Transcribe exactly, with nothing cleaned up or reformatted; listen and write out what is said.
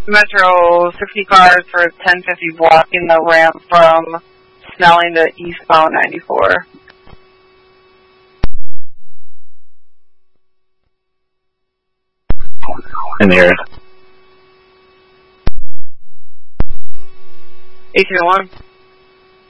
Metro, sixty cars for ten fifty blocking the ramp from Snelling to eastbound ninety-four. In the area. eight two one.